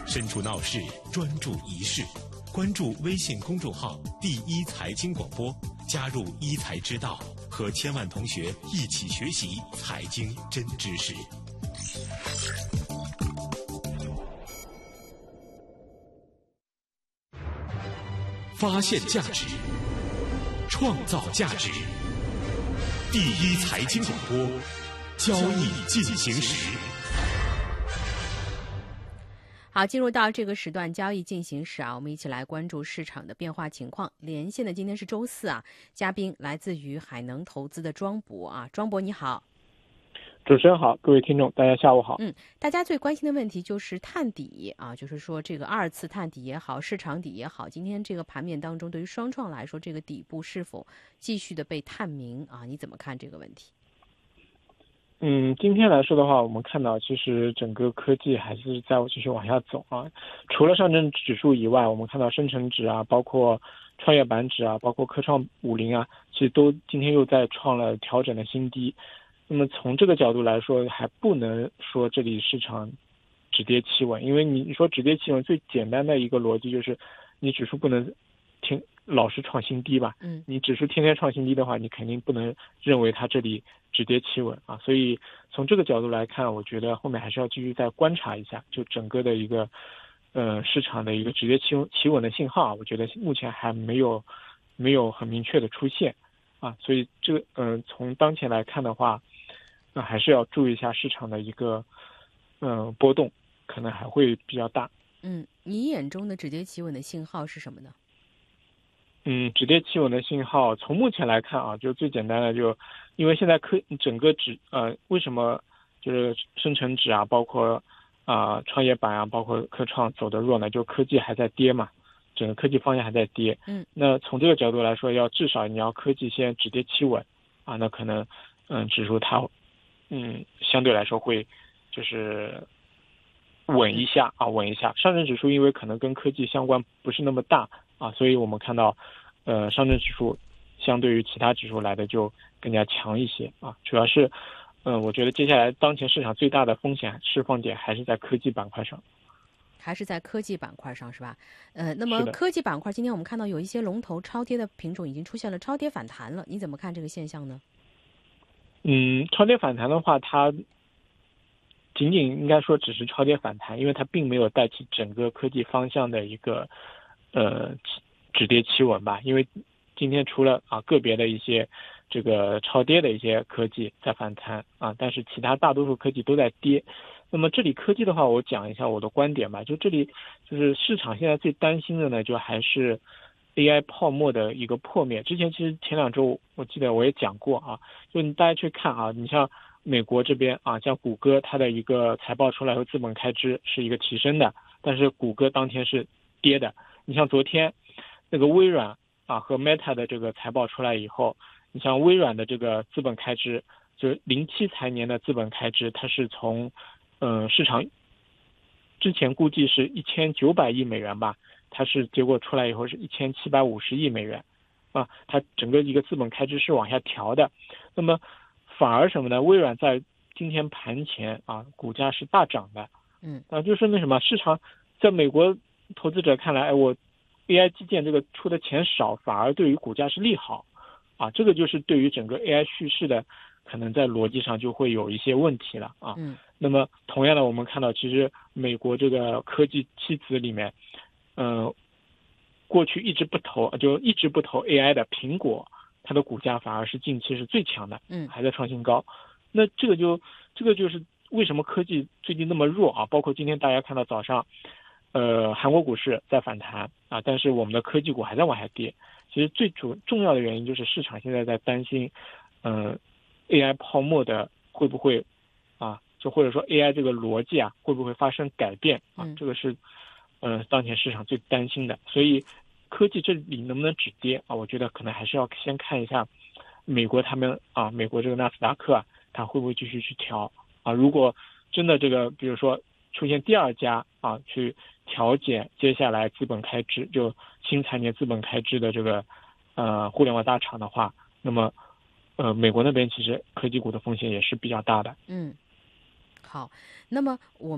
身处闹市，专注一事。关注微信公众号“第一财经广播”，加入一财之道，和千万同学一起学习财经真知识。发现价值，创造价值。第一财经广播，交易进行时。 好，进入到这个时段交易进行时我们一起来关注市场的变化情况。连线的今天是周四嘉宾来自于海能投资的庄博庄博你好。 主持人好，各位听众大家下午好。 大家最关心的问题就是探底就是说这个二次探底也好，市场底也好，今天这个盘面当中对于双创来说，这个底部是否继续的被探明你怎么看这个问题？ 今天来说的话，我们看到其实整个科技还是在继续往下走除了上证指数以外，我们看到深成指包括创业板指包括科创50其实都今天又在创了调整的新低。那么从这个角度来说，还不能说这里市场止跌企稳，因为你说止跌企稳最简单的一个逻辑就是你指数不能老是创新低吧，你指数天天创新低的话，你肯定不能认为它这里止跌企稳所以从这个角度来看，我觉得后面还是要继续再观察一下，就整个的一个市场的一个止跌企稳的信号我觉得目前还没有很明确的出现所以这个从当前来看的话，还是要注意一下市场的一个波动，可能还会比较大。 你眼中的止跌企稳的信号是什么呢？ 止跌企稳的信号，从目前来看就最简单的因为现在整个为什么就是深成指包括创业板包括科创走得弱呢？就科技还在跌嘛，整个科技方向还在跌。那从这个角度来说，至少你要科技先止跌企稳那可能指数它相对来说会就是稳一下。上证指数因为可能跟科技相关不是那么大所以我们看到上证指数相对于其他指数来的就更加强一些主要是我觉得接下来当前市场最大的风险释放点还是在科技板块上。 还是在科技板块上是吧？那么科技板块今天我们看到有一些龙头超跌的品种已经出现了超跌反弹了，你怎么看这个现象呢？ 超跌反弹的话，它仅仅应该说只是超跌反弹，因为它并没有带起整个科技方向的一个止跌企稳吧。因为今天除了个别的一些这个超跌的一些科技在反弹但是其他大多数科技都在跌。那么这里科技的话，我讲一下我的观点吧。就这里就是市场现在最担心的呢，就还是 AI 泡沫的一个破灭。之前其实前2周我记得我也讲过就大家去看你像美国这边像谷歌它的一个财报出来后，资本开支是一个提升的，但是谷歌当天是跌的。你像昨天那个微软和 Meta 的这个财报出来以后，你像微软的这个资本开支，就是07财年的资本开支，它是从市场之前估计是1900亿美元吧，它是结果出来以后是1750亿美元它整个一个资本开支是往下调的。那么反而什么呢？微软在今天盘前股价是大涨的。就是那什么，市场在美国投资者看来，我 AI 基建这个出的钱少，反而对于股价是利好这个就是对于整个 AI 叙事的可能在逻辑上就会有一些问题了那么同样的，我们看到其实美国这个科技期指里面过去一直不投 AI 的苹果，它的股价反而是近期是最强的还在创新高。那这个就是为什么科技最近那么弱包括今天大家看到早上韩国股市在反弹但是我们的科技股还在往下跌。其实最重要的原因就是市场现在在担心AI 泡沫的会不会就或者说 AI 这个逻辑会不会发生改变这个是当前市场最担心的。所以科技这里能不能止跌我觉得可能还是要先看一下美国他们美国这个纳斯达克它会不会继续去调如果真的这个比如说出现第二家去调减接下来资本开支，就新财年资本开支的这个互联网大厂的话，那么美国那边其实科技股的风险也是比较大的。 好，那么我